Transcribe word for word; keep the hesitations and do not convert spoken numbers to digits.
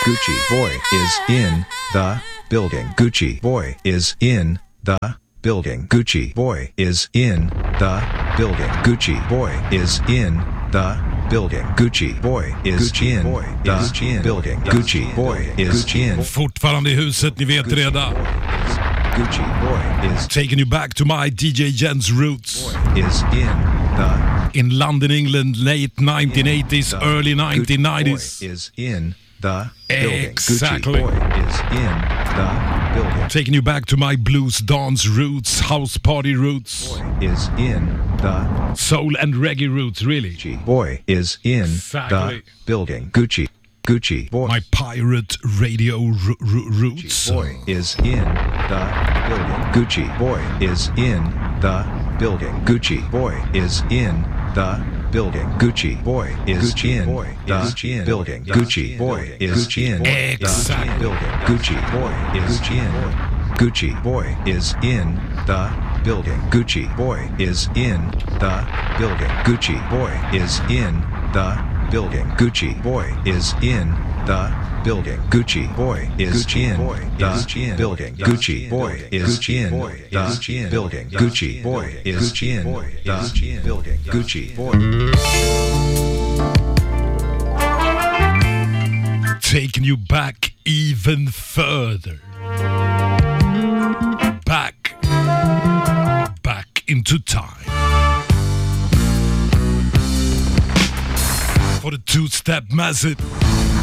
Gucci boy is in the building. Gucci boy is in the building. Gucci boy is in the building. Gucci boy is in the building. Gucci boy is in the building. Gucci boy is in. Fortfarande i huset, ni vet redan. Gucci boy is taking you back to my D J Jens roots. Is in the in London, England, late nineteen eighties, early nineteen nineties. Is in the building. Exactly. Gucci boy is in the building. Taking you back to my blues dance roots, house party roots. Boy is in the soul and reggae roots, really. Gucci boy is in exactly. the building. Gucci. Gucci boy. My pirate radio ro- ro- roots. Gucci boy is in the building. Gucci boy is in the building. Gucci boy is in the building. Gucci boy is in the building. Gucci boy is in the building. Gucci boy is in. Gucci boy is in the building. Gucci boy is in the building. Gucci boy is in the building. Gucci boy is in the building. Gucci boy is in the building. Gucci boy is in the building. Gucci boy is in the building. Gucci boy. Taking you back even further. Back. Back into time. For the two-step massive.